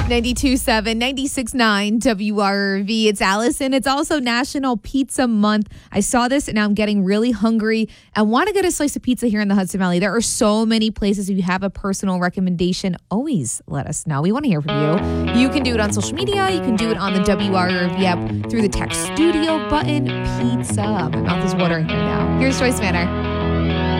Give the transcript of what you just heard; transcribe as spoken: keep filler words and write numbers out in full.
ninety-two point seven, ninety-six point nine W R V. It's Allison. It's also National Pizza Month. I saw this and now I'm getting really hungry and want to get a slice of pizza here in the Hudson Valley. There are so many places. If you have a personal recommendation, always let us know. We want to hear from you. You can do it on social media. You can do it on the W R V app through the text studio button. Pizza. My mouth is watering right now. Here's Joyce Manor.